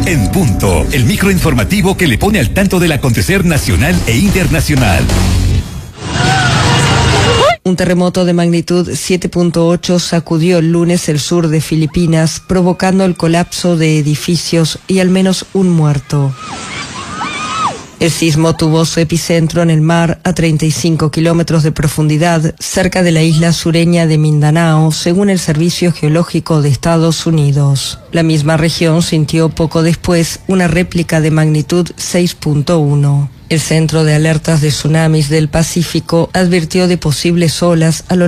En punto, el microinformativo que le pone al tanto del acontecer nacional e internacional. Un terremoto de magnitud 7.8 sacudió el lunes el sur de Filipinas, provocando el colapso de edificios y al menos un muerto. El sismo tuvo su epicentro en el mar a 35 kilómetros de profundidad, cerca de la isla sureña de Mindanao, según el Servicio Geológico de Estados Unidos. La misma región sintió poco después una réplica de magnitud 6.1. El Centro de Alertas de Tsunamis del Pacífico advirtió de posibles olas a lo